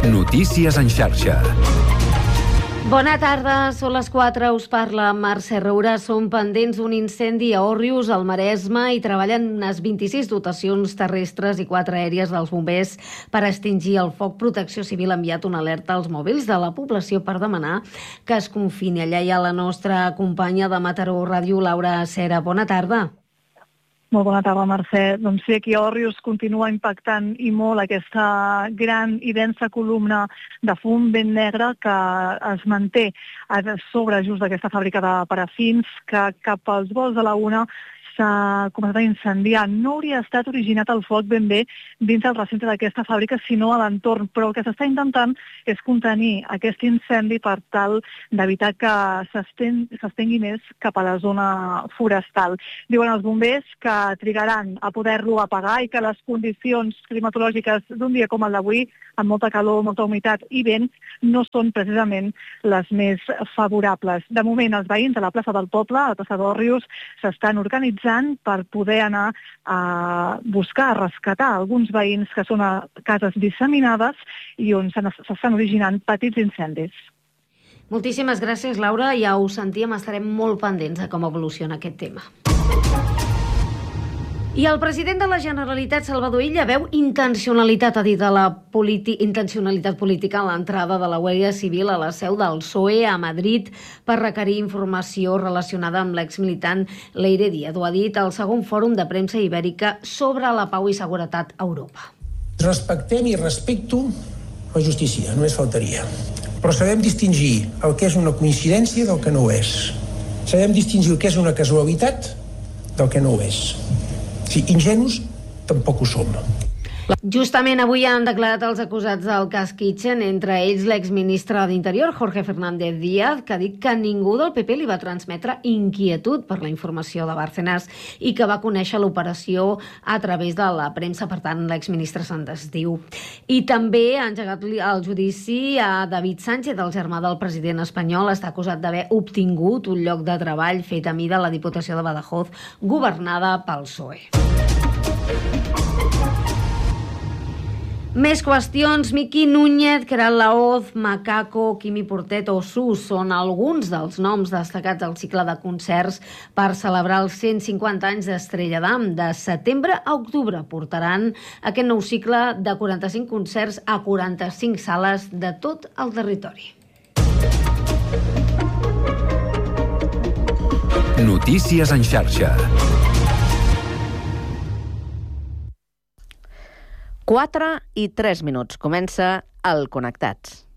Notícies en xarxa. Bona tarda, són les 4, us parla Mercè Roura. Som pendents d'un incendi a Òrrius, al Maresme, i treballen unes 26 dotacions terrestres i 4 aèries dels bombers per extingir el foc. Protecció Civil ha enviat una alerta als mòbils de la població per demanar que es confini. Allà hi ha la nostra companya de Mataró Ràdio, Laura Cera. Bona tarda. Molt bona tarda, Mercè. Doncs sí, aquí a Òrrius continua impactant i molt aquesta gran i densa columna de fum ben negre que es manté a sobre just d'aquesta fàbrica de parafins que cap als volts de la 1 s'ha començat a incendiar. No hauria estat originat el foc ben bé dins el recinte d'aquesta fàbrica, sinó a l'entorn, però el que s'està intentant és contenir aquest incendi per tal d'evitar que s'estengui més cap a la zona forestal. Diuen els bombers que trigaran a poder-lo apagar i que les condicions climatològiques d'un dia com el d'avui, amb molta calor, molta humitat i vent, no són precisament les més favorables. De moment, els veïns de la plaça del Poble, a la plaça d'Òrrius, s'estan organitzant per poder anar a buscar, a rescatar alguns veïns que són a cases disseminades i on s'estan originant petits incendis. Moltíssimes gràcies, Laura. Ja ho sentíem, estarem molt pendents de com evoluciona aquest tema. I el president de la Generalitat, Salvador Illa, veu intencionalitat, ha dit, intencionalitat política en l'entrada de la Guàrdia Civil a la seu del PSOE a Madrid per requerir informació relacionada amb l'exmilitant Leire Díaz. Ho ha dit al segon fòrum de premsa ibèrica sobre la pau i seguretat a Europa. Respectem i respecto la justícia, només faltaria. Però sabem distingir el que és una coincidència del que no ho és. Sabem distingir el que és una casualitat del que no ho és. Sí, ingenus tampoc ho som. Justament avui han declarat els acusats del cas Kitchen, entre ells l'exministre d'Interior, Jorge Fernández Díaz, que ha dit que ningú del PP li va transmetre inquietud per la informació de Bárcenas i que va conèixer l'operació a través de la premsa. Per tant, l'exministre se'n desdiu. I també ha engegat el judici a David Sánchez, el germà del president espanyol. Està acusat d'haver obtingut un lloc de treball fet a mida a la Diputació de Badajoz, governada pel PSOE. Més qüestions. Miqui Núñez, Queralt Laoz, Macaco, Quimi Portet o Sus són alguns dels noms destacats al cicle de concerts per celebrar els 150 anys d'Estrella Damm. De setembre a octubre portaran aquest nou cicle de 45 concerts a 45 sales de tot el territori. Notícies en xarxa. 4 i 3 minuts. Comença el Connectats.